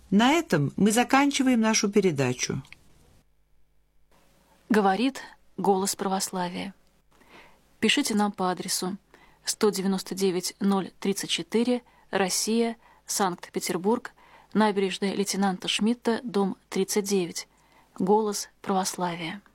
На этом мы заканчиваем нашу передачу. Говорит «Голос православия». Пишите нам по адресу 199-034, Россия, Санкт-Петербург, набережная лейтенанта Шмидта, дом 39. «Голос православия».